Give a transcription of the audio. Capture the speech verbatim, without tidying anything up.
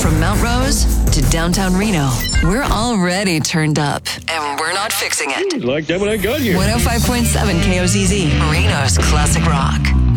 From Mount Rose to downtown Reno, we're already turned up. And we're not fixing it. Like that when I got here. one oh five point seven K O Z Z, Reno's classic rock.